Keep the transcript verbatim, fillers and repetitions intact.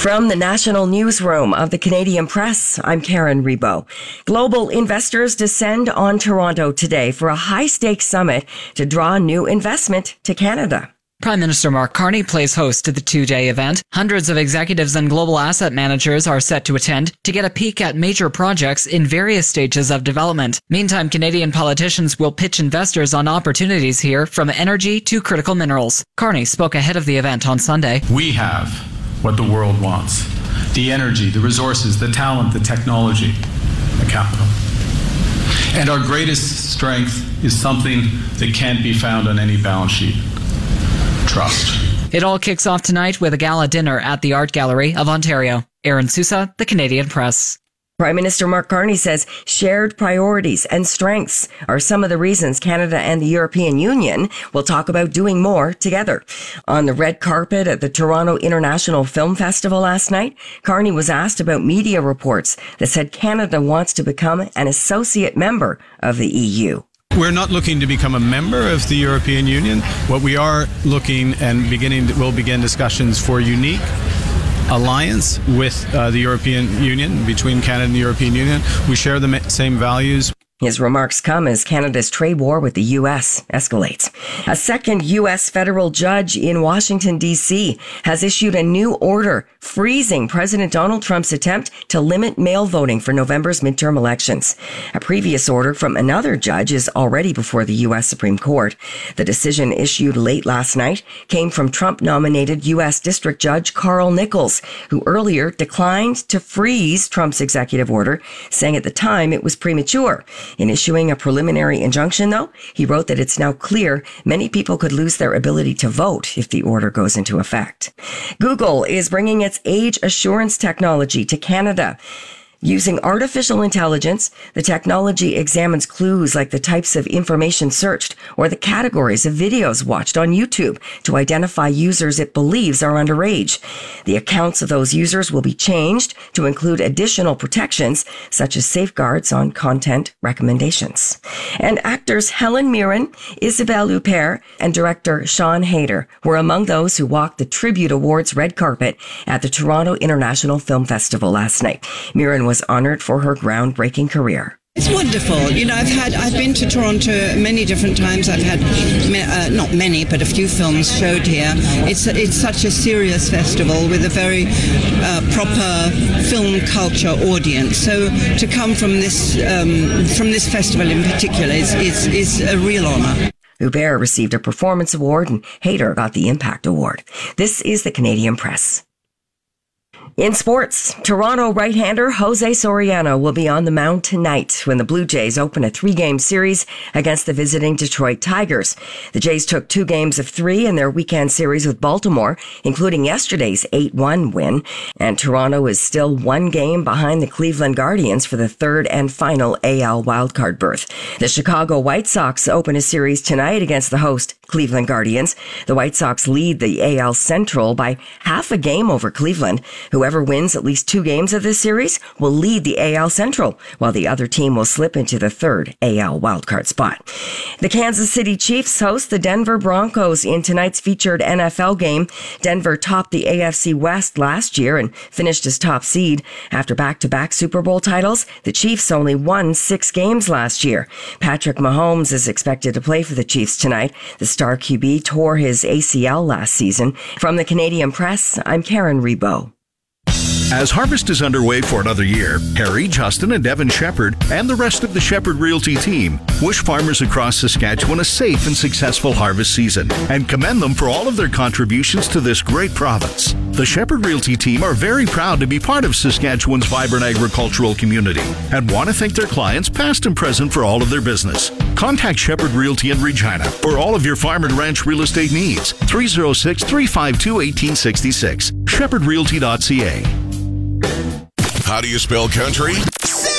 From the national newsroom of the Canadian Press, I'm Karen Rebo. Global investors descend on Toronto today for a high-stakes summit to draw new investment to Canada. Prime Minister Mark Carney plays host to the two-day event. Hundreds of executives and global asset managers are set to attend to get a peek at major projects in various stages of development. Meantime, Canadian politicians will pitch investors on opportunities here, from energy to critical minerals. Carney spoke ahead of the event on Sunday. We have what the world wants: the energy, the resources, the talent, the technology, the capital. And our greatest strength is something that can't be found on any balance sheet: trust. It all kicks off tonight with a gala dinner at the Art Gallery of Ontario. Aaron Sousa, the Canadian Press. Prime Minister Mark Carney says shared priorities and strengths are some of the reasons Canada and the European Union will talk about doing more together. On the red carpet at the Toronto International Film Festival last night, Carney was asked about media reports that said Canada wants to become an associate member of the E U. We're not looking to become a member of the European Union. What we are looking and beginning, to, we'll begin discussions for unique alliance with uh, the European Union, between Canada and the European Union. We share the same values. His remarks come as Canada's trade war with the U S escalates. A second U S federal judge in Washington, D C has issued a new order freezing President Donald Trump's attempt to limit mail voting for November's midterm elections. A previous order from another judge is already before the U S Supreme Court. The decision, issued late last night, came from Trump-nominated U S District Judge Carl Nichols, who earlier declined to freeze Trump's executive order, saying at the time it was premature. In issuing a preliminary injunction, though, he wrote that it's now clear many people could lose their ability to vote if the order goes into effect. Google is bringing its age assurance technology to Canada. Using artificial intelligence, the technology examines clues like the types of information searched or the categories of videos watched on YouTube to identify users it believes are underage. The accounts of those users will be changed to include additional protections, such as safeguards on content recommendations. And actors Helen Mirren, Isabelle Huppert, and director Sean Hayter were among those who walked the Tribute Awards red carpet at the Toronto International Film Festival last night. Mirren was honored for her groundbreaking career. It's wonderful. You know, I've had, I've been to Toronto many different times. I've had, uh, not many, but a few films showed here. It's it's such a serious festival with a very uh, proper film culture audience. So to come from this um, from this festival in particular is is, is a real honor. Huppert received a performance award and Hayter got the Impact Award. This is the Canadian Press. In sports, Toronto right-hander Jose Soriano will be on the mound tonight when the Blue Jays open a three-game series against the visiting Detroit Tigers. The Jays took two games of three in their weekend series with Baltimore, including yesterday's eight one win, and Toronto is still one game behind the Cleveland Guardians for the third and final A L wildcard berth. The Chicago White Sox open a series tonight against the host Cleveland Guardians. The White Sox lead the A L Central by half a game over Cleveland. Whoever wins at least two games of this series will lead the A L Central, while the other team will slip into the third A L wildcard spot. The Kansas City Chiefs host the Denver Broncos in tonight's featured N F L game. Denver topped the A F C West last year and finished as top seed. After back-to-back Super Bowl titles, the Chiefs only won six games last year. Patrick Mahomes is expected to play for the Chiefs tonight. The star Q B tore his A C L last season. From the Canadian Press, I'm Karen Rebo. As harvest is underway for another year, Harry, Justin, and Devin Shepherd and the rest of the Shepherd Realty team wish farmers across Saskatchewan a safe and successful harvest season and commend them for all of their contributions to this great province. The Shepherd Realty team are very proud to be part of Saskatchewan's vibrant agricultural community and want to thank their clients past and present for all of their business. Contact Shepherd Realty in Regina for all of your farm and ranch real estate needs. three oh six, three five two, one eight six six. shepherd realty dot c a. How do you spell country?